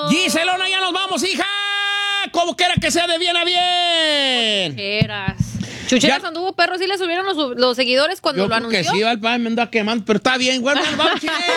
Giselona, ya nos vamos, hija. Como quiera que sea, de bien a bien. Chucheras anduvo perro, sí le subieron los seguidores cuando lo anunció. Yo creo que sí, el padre me anda quemando, pero está bien, güey, vamos,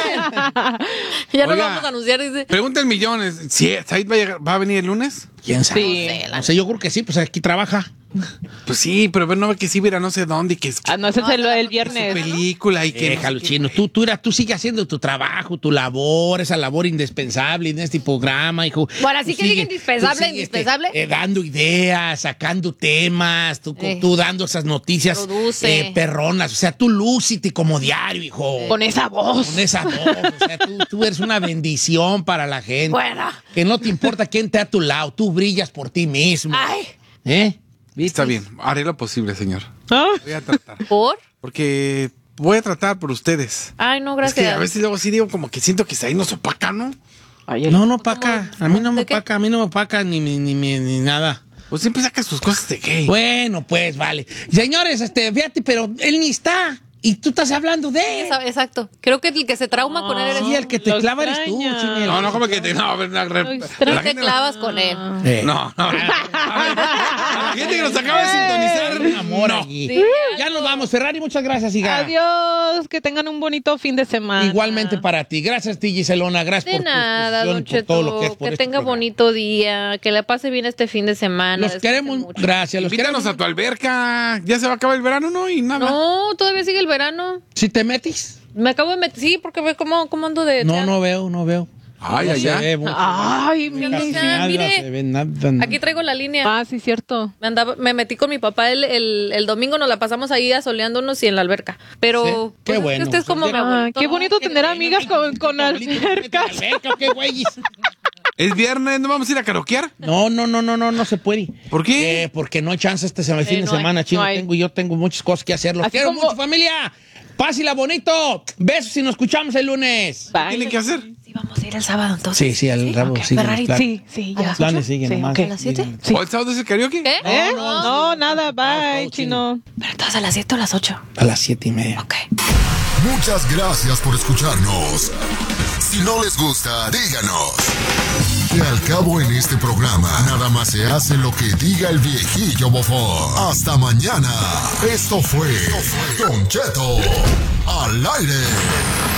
Ya nos vamos a anunciar, dice. Pregunta el Millones, ¿sí, Said va a venir el lunes? ¿Quién sabe? Sí. No sé, yo creo que sí, pues aquí trabaja. Pues sí, pero no ve que sí, mira, no sé dónde y que no, ese es el viernes. su película y que... Caluchino, tú sigues haciendo tu trabajo, tu labor, esa labor indispensable en este programa, hijo. Bueno, así que diga indispensable, indispensable. Dando ideas, sacando temas, tú dando esas noticias perronas. O sea, tú lúcite como diario, hijo. Con esa voz. O sea, tú eres una bendición para la gente. Bueno. Que no te importa quién esté a tu lado, tú brillas por ti mismo. Ay. ¿Viste? Está bien, haré lo posible, señor. Voy a tratar. ¿Por? Porque voy a tratar por ustedes. Ay, no, gracias. Es que a veces luego sí digo como que siento que Said nos opaca, ¿no? No opaca. A mí no me opaca, ni nada. Pues siempre saca sus cosas de gay. Bueno, pues vale. Señores, fíjate, pero él ni está. Y tú estás hablando de él. Exacto. Creo que el que se trauma con él eres Sí, el que te clava eres tú, Chinelo. No, como que te... No, a ver, tú. Te clavas con él. No. A la gente que nos acaba de sintonizar. Un amor no. allí. Sí. Ya nos vamos. Ferrari, muchas gracias, hija. Adiós, que tengan un bonito fin de semana. Igualmente para ti. Gracias, ti, Giselona. Gracias De por nada, tu Don disposición, por todo lo que es Cheto. por Que este tenga programa. bonito día, que la pase bien este fin de semana. Los queremos. Mucho. Gracias. Los Invítanos queremos. a tu alberca. Ya se va a acabar el verano, ¿no? Y nada. No, todavía sigue el verano. ¿Sí te metes? Me acabo de meter, sí, porque ve cómo ando de... No veo. Ay, No ay, se ay. ve mucho. Ay, Casi mira. nada mire. se ve, nada. Aquí traigo la línea. Ah, sí, cierto. Me metí con mi papá el domingo, nos la pasamos ahí asoleándonos y en la alberca. Pero Sí, qué pues, bueno. Es que usted es como mi Ah, abuelito. qué bonito tener amigas con albercas. ¿Qué güeyes? Es viernes, ¿no vamos a ir a karaokear? No se puede. ¿Por qué? Porque no hay chance fin de no hay, semana, chino. no hay. Yo tengo muchas cosas que hacer. Los Así quiero como- mucho, familia. Pásela bonito. Besos y nos escuchamos el lunes. Bye. ¿Tienen que hacer? Sí, vamos a ir el sábado entonces. Sí, al rabo. Ok. Sí, Ferrari, Sí, ¿A ya. las planes 8? siguen Sí, nomás. ok. ¿A las 7? Sí. ¿O el sábado es el karaoke? ¿Qué? No, nada, bye, todo, chino. Pero entonces a las 7 o a las 8. A las 7:30. Ok. Muchas gracias por escucharnos. Si no les gusta, díganos. Que al cabo en este programa, nada más se hace lo que diga el viejillo bofón. Hasta mañana. Esto fue Don Cheto al aire.